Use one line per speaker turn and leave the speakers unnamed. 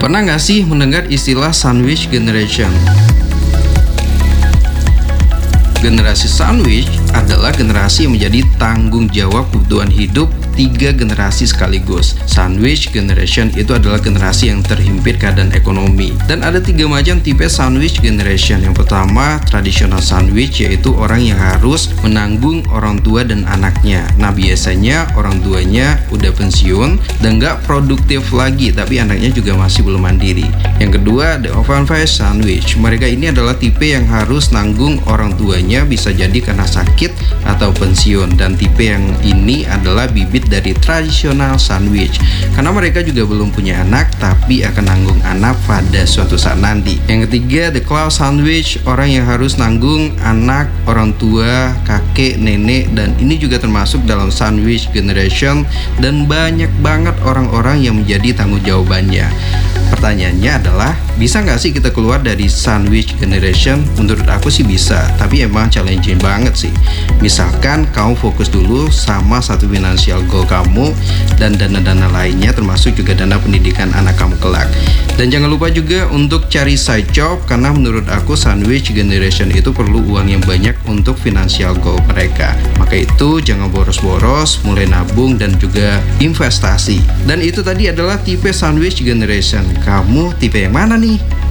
Pernah nggak sih mendengar istilah sandwich generation? Generasi sandwich adalah generasi yang menjadi tanggung jawab kebutuhan hidup 3 generasi sekaligus. Sandwich generation itu adalah generasi yang terhimpit keadaan ekonomi. Dan ada 3 macam tipe sandwich generation. Yang pertama, traditional sandwich, yaitu orang yang harus menanggung orang tua dan anaknya. Nah, biasanya orang tuanya udah pensiun dan nggak produktif lagi, tapi anaknya juga masih belum mandiri. Yang kedua, the orphan phase sandwich. Mereka ini adalah tipe yang harus nanggung orang tuanya, bisa jadi karena sakit atau pensiun. Dan tipe yang ini adalah bibit dari tradisional sandwich, karena mereka juga belum punya anak tapi akan nanggung anak pada suatu saat nanti. Yang ketiga, the cloud sandwich, orang yang harus nanggung anak, orang tua, kakek, nenek, dan ini juga termasuk dalam sandwich generation dan banyak banget orang-orang yang menjadi tanggung jawabannya. Pertanyaannya adalah, bisa nggak sih kita keluar dari sandwich generation? Menurut aku sih bisa, tapi emang challenging banget sih. Misalkan kamu fokus dulu sama satu financial goal kamu dan dana-dana lainnya, termasuk juga dana pendidikan anak kamu kelak. Dan jangan lupa juga untuk cari side job, karena menurut aku sandwich generation itu perlu uang yang banyak untuk financial goal mereka. Maka itu jangan boros-boros, mulai nabung dan juga investasi. Dan itu tadi adalah tipe sandwich generation. Kamu tipe yang mana nih?